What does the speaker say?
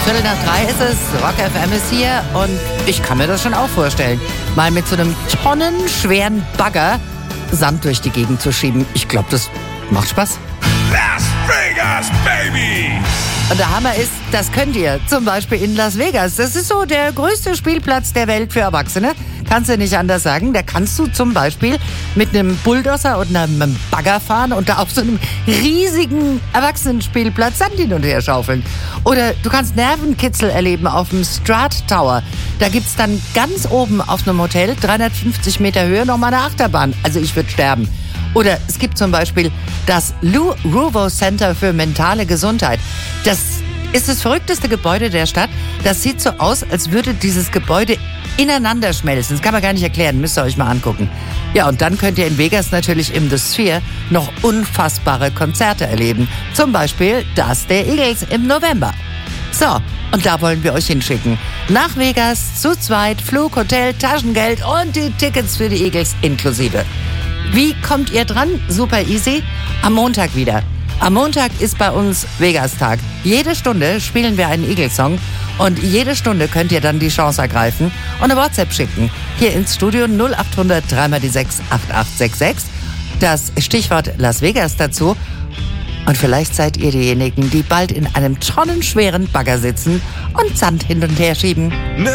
2:15 ist es, Rock FM ist hier und ich kann mir das schon auch vorstellen, mal mit so einem tonnenschweren Bagger Sand durch die Gegend zu schieben. Ich glaube, das macht Spaß. Las Vegas, baby! Und der Hammer ist, das könnt ihr zum Beispiel in Las Vegas. Das ist so der größte Spielplatz der Welt für Erwachsene. Kannst du nicht anders sagen. Da kannst du zum Beispiel mit einem Bulldozer und einem Bagger fahren und da auf so einem riesigen Erwachsenenspielplatz Sand hin und her schaufeln. Oder du kannst Nervenkitzel erleben auf dem Strat Tower. Da gibt's dann ganz oben auf einem Hotel, 350 Meter Höhe, nochmal eine Achterbahn. Also ich würde sterben. Oder es gibt zum Beispiel das Lou Ruvo Center für mentale Gesundheit. Das ist das verrückteste Gebäude der Stadt. Das sieht so aus, als würde dieses Gebäude ineinander schmelzen. Das kann man gar nicht erklären, müsst ihr euch mal angucken. Ja, und dann könnt ihr in Vegas natürlich im The Sphere noch unfassbare Konzerte erleben. Zum Beispiel das der Eagles im November. So, und da wollen wir euch hinschicken. Nach Vegas, zu zweit, Flug, Hotel, Taschengeld und die Tickets für die Eagles inklusive. Wie kommt ihr dran? Super easy. Am Montag wieder. Am Montag ist bei uns Vegas-Tag. Jede Stunde spielen wir einen Eagles-Song und jede Stunde könnt ihr dann die Chance ergreifen und eine WhatsApp schicken. Hier ins Studio 0800 3x6 8866. Das Stichwort Las Vegas dazu. Und vielleicht seid ihr diejenigen, die bald in einem tonnenschweren Bagger sitzen und Sand hin und her schieben.